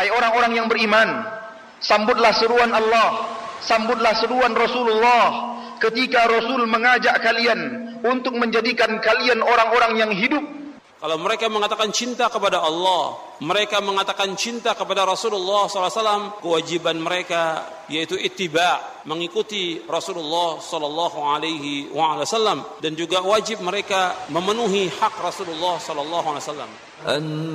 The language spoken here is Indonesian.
Hai orang-orang yang beriman, sambutlah seruan Allah, sambutlah seruan Rasulullah ketika Rasul mengajak kalian untuk menjadikan kalian orang-orang yang hidup. Kalau mereka mengatakan cinta kepada Allah, mereka mengatakan cinta kepada Rasulullah SAW, kewajiban mereka yaitu ittiba', mengikuti Rasulullah SAW, dan juga wajib mereka memenuhi hak Rasulullah SAW.